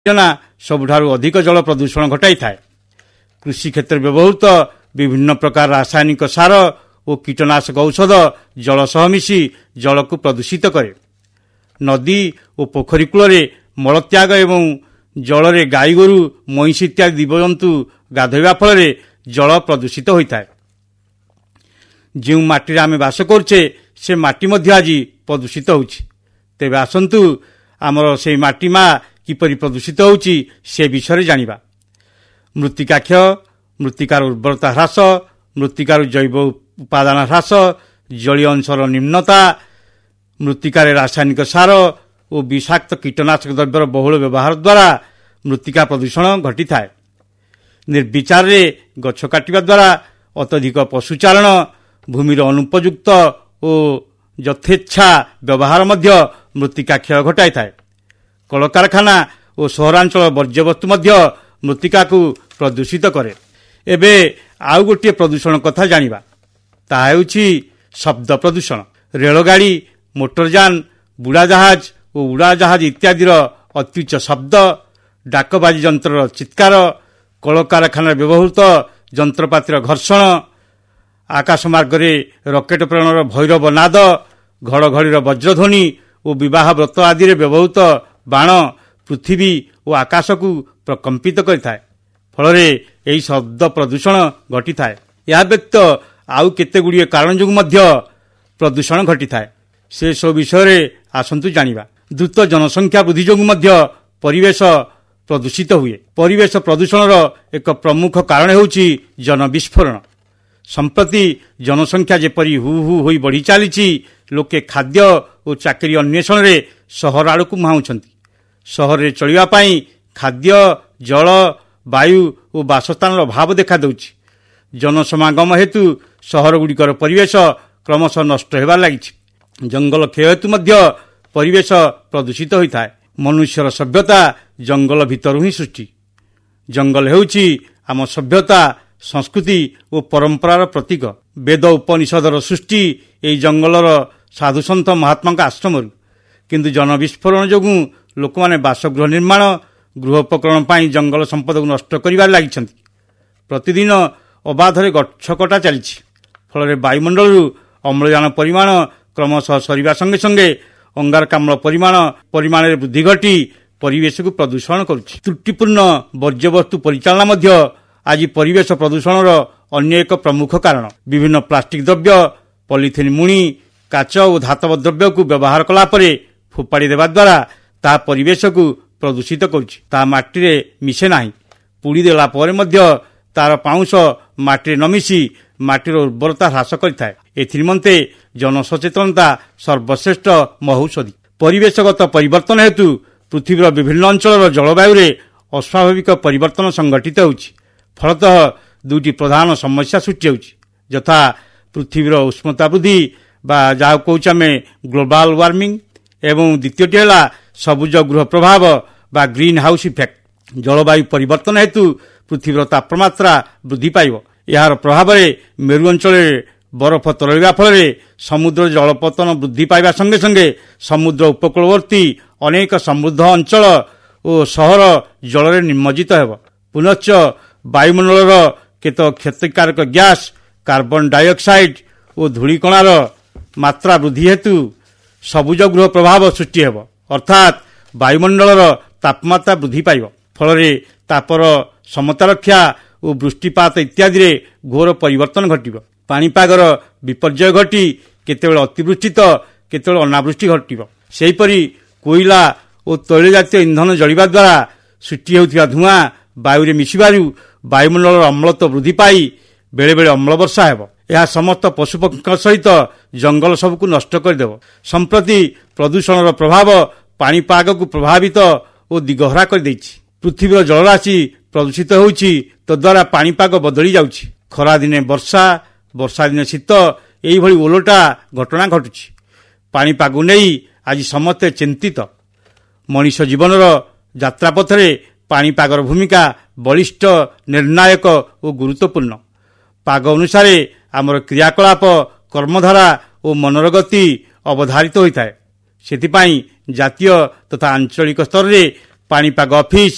ଆବର୍ଜନା ସବୁଠାରୁ ଅଧିକ ଜଳ ପ୍ରଦୂଷଣ ଘଟାଇଥାଏ। କୃଷି କ୍ଷେତ୍ରରେ ବ୍ୟବହୃତ ବିଭିନ୍ନ ପ୍ରକାର ରାସାୟନିକ ସାର ଓ କୀଟନାଶକ ଔଷଧ ଜଳ ସହ ମିଶି ଜଳକୁ ପ୍ରଦୂଷିତ କରେ। ନଦୀ ଓ ପୋଖରୀ କୂଳରେ ମଳତ୍ୟାଗ ଏବଂ ଜଳରେ ଗାଈଗୋରୁ ମଇଁଷି ଇତ୍ୟାଦି ଜୀବଜନ୍ତୁ ଗାଧୋଇବା ଫଳରେ ଜଳ ପ୍ରଦୂଷିତ ହୋଇଥାଏ। ଯେଉଁ ମାଟିରେ ଆମେ ବାସ କରୁଛେ ସେ ମାଟି ମଧ୍ୟ ଆଜି ପ୍ରଦୂଷିତ ହେଉଛି। ତେବେ ଆସନ୍ତୁ ଆମର ସେହି ମାଟି ମା କିପରି ପ୍ରଦୂଷିତ ହେଉଛି ସେ ବିଷୟରେ ଜାଣିବା। ମୃତ୍ତିକା କ୍ଷୟ, ମୃତ୍ତିକାର ଉର୍ବରତା ହ୍ରାସ, ମୃତ୍ତିକାର ଜୈବ ଉପାଦାନ ହ୍ରାସ, ଜଳୀୟ ଅଂଶର ନିମ୍ନତା, ମୃତ୍ତିକାରେ ରାସାୟନିକ ସାର ଓ ବିଷାକ୍ତ କୀଟନାଶକ ଦ୍ରବ୍ୟର ବହୁଳ ବ୍ୟବହାର ଦ୍ୱାରା ମୃତ୍ତିକା ପ୍ରଦୂଷଣ ଘଟିଥାଏ। ନିର୍ବିଚାରରେ ଗଛ କାଟିବା ଦ୍ୱାରା ଅତ୍ୟଧିକ ପଶୁଚାରଣ, ଭୂମିର ଅନୁପଯୁକ୍ତ ଓ ଯଥେଚ୍ଛା ବ୍ୟବହାର ମଧ୍ୟ ମୃତ୍ତିକା କ୍ଷୟ ଘଟାଇଥାଏ। କଳକାରଖାନା ଓ ସହରାଞ୍ଚଳ ବର୍ଜ୍ୟବସ୍ତୁ ମଧ୍ୟ ମୃତ୍ତିକାକୁ ପ୍ରଦୂଷିତ କରେ। ଏବେ ଆଉ ଗୋଟିଏ ପ୍ରଦୂଷଣ କଥା ଜାଣିବା, ତାହା ହେଉଛି ଶବ୍ଦ ପ୍ରଦୂଷଣ। ରେଳଗାଡ଼ି, ମୋଟରଯାନ, ବୁଡ଼ାଜାହାଜ ଓ ଉଡ଼ାଜାହାଜ ଇତ୍ୟାଦିର ଅତ୍ୟୁଚ୍ଚ ଶବ୍ଦ, ଡାକବାଜି ଯନ୍ତ୍ରର ଚିତ୍କାର, କଳକାରଖାନାରେ ବ୍ୟବହୃତ ଯନ୍ତ୍ରପାତିର ଘର୍ଷଣ, ଆକାଶମାର୍ଗରେ ରକେଟ ପ୍ରେରଣର ଭୈରବ ନାଦ, ଘଡ଼ଘଡ଼ିର ବଜ୍ରଧ୍ୱନି ଓ ବିବାହ ବ୍ରତ ଆଦିରେ ବ୍ୟବହୃତ ବାଣ ପୃଥିବୀ ଓ ଆକାଶକୁ ପ୍ରକମ୍ପିତ କରିଥାଏ। ଫଳରେ ଏହି ଶବ୍ଦ ପ୍ରଦୂଷଣ ଘଟିଥାଏ। ଏହା ବ୍ୟତୀତ ଆଉ କେତେଗୁଡ଼ିଏ କାରଣ ଯୋଗୁଁ ମଧ୍ୟ ପ୍ରଦୂଷଣ ଘଟିଥାଏ। ସେସବୁ ବିଷୟରେ ଆସନ୍ତୁ ଜାଣିବା। ଦ୍ରୁତ ଜନସଂଖ୍ୟା ବୃଦ୍ଧି ଯୋଗୁଁ ମଧ୍ୟ ପରିବେଶ ପ୍ରଦୂଷିତ ହୁଏ। ପରିବେଶ ପ୍ରଦୂଷଣର ଏକ ପ୍ରମୁଖ କାରଣ ହେଉଛି ଜନବିସ୍ଫୋରଣ। ସମ୍ପ୍ରତି ଜନସଂଖ୍ୟା ଯେପରି ହୁ ହୁ ହୋଇ ବଢ଼ି ଚାଲିଛି, ଲୋକେ ଖାଦ୍ୟ ଓ ଚାକିରି ଅନ୍ୱେଷଣରେ ସହର ଆଡ଼କୁ ମୁହାଁଉଛନ୍ତି। ସହରରେ ଚଳିବା ପାଇଁ ଖାଦ୍ୟ, ଜଳ, ବାୟୁ ଓ ବାସସ୍ଥାନର ଅଭାବ ଦେଖାଦେଉଛି। ଜନସମାଗମ ହେତୁ ସହରଗୁଡ଼ିକର ପରିବେଶ କ୍ରମଶଃ ନଷ୍ଟ ହେବାରେ ଲାଗିଛି। ଜଙ୍ଗଲ କ୍ଷୟ ହେତୁ ମଧ୍ୟ ପରିବେଶ ପ୍ରଦୂଷିତ ହୋଇଥାଏ। ମନୁଷ୍ୟର ସଭ୍ୟତା ଜଙ୍ଗଲ ଭିତରୁ ହିଁ ସୃଷ୍ଟି। ଜଙ୍ଗଲ ହେଉଛି ଆମ ସଭ୍ୟତା, ସଂସ୍କୃତି ଓ ପରମ୍ପରାର ପ୍ରତୀକ। ବେଦ ଉପନିଷଦର ସୃଷ୍ଟି ଏହି ଜଙ୍ଗଲର ସାଧୁସନ୍ଥ ମହାତ୍ମାଙ୍କ ଆଶ୍ରମରୁ। କିନ୍ତୁ ଜନବିସ୍ଫୋରଣ ଯୋଗୁଁ ଲୋକମାନେ ବାସଗୃହ ନିର୍ମାଣ, ଗୃହ ଉପକରଣ ପାଇଁ ଜଙ୍ଗଲ ସମ୍ପଦକୁ ନଷ୍ଟ କରିବାରେ ଲାଗିଛନ୍ତି। ପ୍ରତିଦିନ ଅବାଧରେ ଗଛ କଟା ଚାଲିଛି। ଫଳରେ ବାୟୁମଣ୍ଡଳରୁ ଅମ୍ଳଜାନ ପରିମାଣ କ୍ରମଶଃ ସରିବା ସଙ୍ଗେ ସଙ୍ଗେ ଅଙ୍ଗାରକାମ୍ଳ ପରିମାଣରେ ବୃଦ୍ଧି ଘଟି ପରିବେଶକୁ ପ୍ରଦୂଷଣ କରୁଛି। ତ୍ରୁଟିପୂର୍ଣ୍ଣ ବର୍ଜ୍ୟବସ୍ତୁ ପରିଚାଳନା ମଧ୍ୟ ଆଜି ପରିବେଶ ପ୍ରଦୂଷଣର ଅନ୍ୟ ଏକ ପ୍ରମୁଖ କାରଣ। ବିଭିନ୍ନ ପ୍ଲାଷ୍ଟିକ୍ ଦ୍ରବ୍ୟ, ପଲିଥିନ୍ ମୁଣି, କାଚ ଓ ଧାତବ ଦ୍ରବ୍ୟକୁ ବ୍ୟବହାର କଲା ପରେ ଫୋପାଡ଼ି ଦେବା ଦ୍ୱାରା ତାହା ପରିବେଶକୁ ପ୍ରଦୂଷିତ କରୁଛି। ତାହା ମାଟିରେ ମିଶେ ନାହିଁ। ପୋଡ଼ି ଦେଲା ପରେ ମଧ୍ୟ ତାର ପାଉଁଶ ମାଟିରେ ନ ମିଶି ମାଟିର ଉର୍ବରତା ହ୍ରାସ କରିଥାଏ। ଏଥିନିମନ୍ତେ ଜନସଚେତନତା ସର୍ବଶ୍ରେଷ୍ଠ ମହୌଷଧି। ପରିବେଶଗତ ପରିବର୍ତ୍ତନ ହେତୁ ପୃଥିବୀର ବିଭିନ୍ନ ଅଞ୍ଚଳର ଜଳବାୟୁରେ ଅସ୍ୱାଭାବିକ ପରିବର୍ତ୍ତନ ସଂଘଟିତ ହେଉଛି। ଫଳତଃ ଦୁଇଟି ପ୍ରଧାନ ସମସ୍ୟା ସୃଷ୍ଟି ହେଉଛି, ଯଥା ପୃଥିବୀର ଉଷ୍ଣତା ବୃଦ୍ଧି ବା ଯାହାକୁ କହୁଛେ ଆମେ ଗ୍ଲୋବାଲ ୱାର୍ମିଂ, ଏବଂ ଦ୍ୱିତୀୟଟି ହେଲା ସବୁଜ ଗୃହ ପ୍ରଭାବ ବା ଗ୍ରୀନ୍ ହାଉସ୍ ଇଫେକ୍ଟ। ଜଳବାୟୁ ପରିବର୍ତ୍ତନ ହେତୁ ପୃଥିବୀର ତାପମାତ୍ରା ବୃଦ୍ଧି ପାଇବ। ଏହାର ପ୍ରଭାବରେ ମେରୁ ଅଞ୍ଚଳରେ ବରଫ ତରଳିବା ଫଳରେ ସମୁଦ୍ର ଜଳପତନ ବୃଦ୍ଧି ପାଇବା ସଙ୍ଗେ ସଙ୍ଗେ ସମୁଦ୍ର ଉପକୂଳବର୍ତ୍ତୀ ଅନେକ ସମୃଦ୍ଧ ଅଞ୍ଚଳ ଓ ସହର ଜଳରେ ନିମଜ୍ଜିତ ହେବ। ପୁନଶ୍ଚ ବାୟୁମଣ୍ଡଳର କେତେକ କ୍ଷତିକାରକ ଗ୍ୟାସ୍, କାର୍ବନ ଡାଇଅକ୍ସାଇଡ୍ ଓ ଧୂଳିକଣାର ମାତ୍ରା ବୃଦ୍ଧି ହେତୁ ସବୁଜ ଗୃହ ପ୍ରଭାବ ସୃଷ୍ଟି ହେବ, ଅର୍ଥାତ୍ ବାୟୁମଣ୍ଡଳର ତାପମାତ୍ରା ବୃଦ୍ଧି ପାଇବ। ଫଳରେ ତାପର ସମତା ରକ୍ଷା ଓ ବୃଷ୍ଟିପାତ ଇତ୍ୟାଦିରେ ଘୋର ପରିବର୍ତ୍ତନ ଘଟିବ। ପାଣିପାଗର ବିପର୍ଯ୍ୟୟ ଘଟି କେତେବେଳେ ଅତିବୃଷ୍ଟି ତ କେତେବେଳେ ଅନାବୃଷ୍ଟି ଘଟିବ। ସେହିପରି କୋଇଲା ଓ ତୈଳ ଜାତୀୟ ଇନ୍ଧନ ଜଳିବା ଦ୍ୱାରା ସୃଷ୍ଟି ହେଉଥିବା ଧୂଆଁ ବାୟୁରେ ମିଶିବାରୁ ବାୟୁମଣ୍ଡଳର ଅମ୍ଳତ୍ୱ ବୃଦ୍ଧି ପାଇ ବେଳେବେଳେ ଅମ୍ଳ ବର୍ଷା ହେବ। ଏହା ସମସ୍ତ ପଶୁପକ୍ଷୀଙ୍କ ସହିତ ଜଙ୍ଗଲ ସବୁକୁ ନଷ୍ଟ କରିଦେବ। ସମ୍ପ୍ରତି ପ୍ରଦୂଷଣର ପ୍ରଭାବ ପାଣିପାଗକୁ ପ୍ରଭାବିତ ଓ ଦିଗହରା କରିଦେଇଛି। ପୃଥିବୀର ଜଳରାଶି ପ୍ରଦୂଷିତ ହେଉଛି, ତଦ୍ୱାରା ପାଣିପାଗ ବଦଳି ଯାଉଛି। ଖରାଦିନେ ବର୍ଷା, ବର୍ଷା ଦିନେ ଶୀତ, ଏହିଭଳି ଓଲଟା ଘଟଣା ଘଟୁଛି। ପାଣିପାଗକୁ ନେଇ ଆଜି ସମସ୍ତେ ଚିନ୍ତିତ। ମଣିଷ ଜୀବନର ଯାତ୍ରାପଥରେ ପାଣିପାଗର ଭୂମିକା ବଳିଷ୍ଠ, ନିର୍ଣ୍ଣାୟକ ଓ ଗୁରୁତ୍ୱପୂର୍ଣ୍ଣ। ପାଗ ଅନୁସାରେ ଆମର କ୍ରିୟାକଳାପ, କର୍ମଧାରା ଓ ମନର ଗତି ଅବଧାରିତ ହୋଇଥାଏ। ସେଥିପାଇଁ ଜାତୀୟ ତଥା ଆଞ୍ଚଳିକ ସ୍ତରରେ ପାଣିପାଗ ଅଫିସ